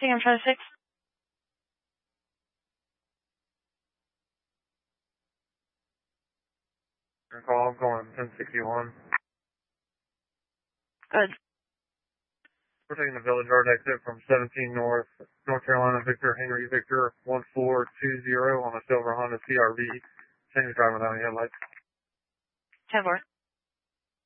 I'm trying to 6. Call, I'm going 1061. Good. We're taking the Village Yard exit from 17 North, North Carolina, Victor, Henry, Victor, 1420 on a silver Honda CRV. Same driver without any headlights. 10-4.